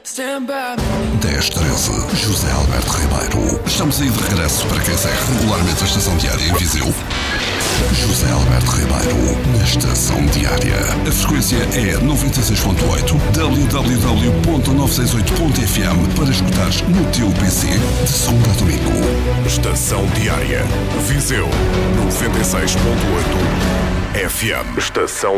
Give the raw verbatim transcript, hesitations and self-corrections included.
dez treze, José Alberto Ribeiro. Estamos aí de regresso para quem segue regularmente a Estação Diária em Viseu. José Alberto Ribeiro, na Estação Diária. A frequência é noventa e seis ponto oito, w w w ponto novecentos e sessenta e oito ponto f m para escutares no teu P C de segunda a domingo. Estação Diária, Viseu, noventa e seis ponto oito F M. Estação